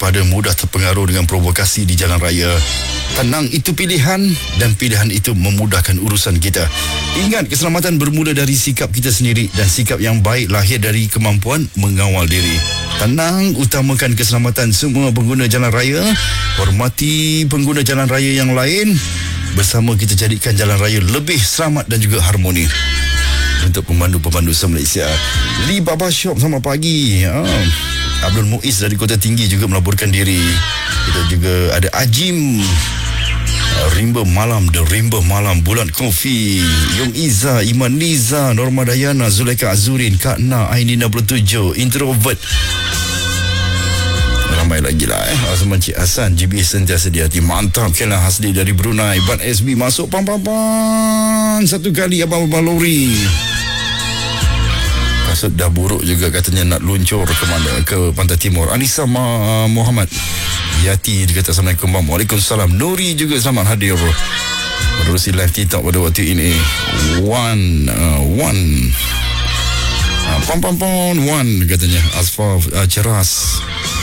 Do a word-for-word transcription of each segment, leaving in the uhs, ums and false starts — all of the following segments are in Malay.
daripada mudah terpengaruh dengan provokasi di jalan raya. Tenang itu pilihan, dan pilihan itu memudahkan urusan kita. Ingat, keselamatan bermula dari sikap kita sendiri, dan sikap yang baik lahir dari kemampuan mengawal diri. Tenang, utamakan keselamatan semua pengguna jalan raya. Hormati pengguna jalan raya yang lain. Bersama kita jadikan jalan raya lebih selamat dan juga harmoni. Untuk pemandu-pemandu se-Malaysia, Lee Baba Shop, selamat pagi. ah. Abdul Muiz dari Kota Tinggi juga melaporkan diri. Kita juga ada Ajim, Rimba Malam, The Rimba Malam, Bulan Kofi, Yung Iza, Iman Niza, Norma Dayana, Zulaika Azurin, Kak Na, Aini enam puluh tujuh, Introvert. Ramai lagi lah eh. Azman Cik Hasan, G B sentiasa di hati. Mantap. Kela Hasli dari Brunei, Ban S B masuk pam-pam-pam satu kali abang-abang lori. Kasut dah buruk juga katanya nak luncur ke mana, ke Pantai Timur. Anissa Ma- Muhammad Yati dia kata Assalamualaikum bang. Waalaikumsalam. Nuri juga selamat hadir menerusi live TikTok pada waktu ini. One uh, One uh, Pam pam pam One katanya. Asfar uh, Ceras,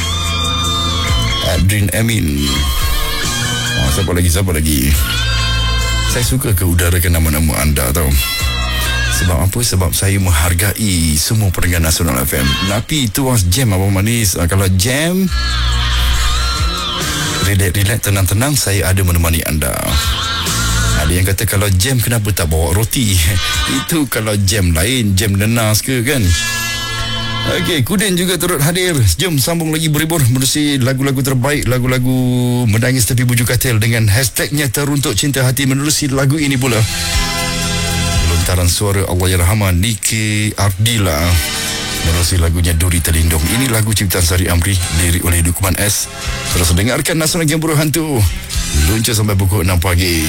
Adrin Amin. Oh, siapa lagi, siapa lagi? Saya suka keudarakan nama-nama anda tau. Sebab apa? Sebab saya menghargai semua pendengar Nasional F M. Tapi tuas jam Abang Manis. uh, Kalau jam, relax-relax, tenang-tenang, saya ada menemani anda. Ada yang kata kalau jam kenapa tak bawa roti? Itu kalau jam lain, jam nenas ke kan? Okey, Kudin juga turut hadir. Jom sambung lagi berhibur menerusi lagu-lagu terbaik, lagu-lagu menangis tepi bujuk katil dengan hashtagnya Teruntuk Cinta Hati. Menerusi lagu ini pula lontaran suara Allahyarhamah Niki Ardila menerusi lagunya Duri Terlindung. Ini lagu ciptaan Sari Amri, lirik oleh Dukuman S. Terus dengarkan Nasional Gembura Hantu luncur sampai pukul enam pagi.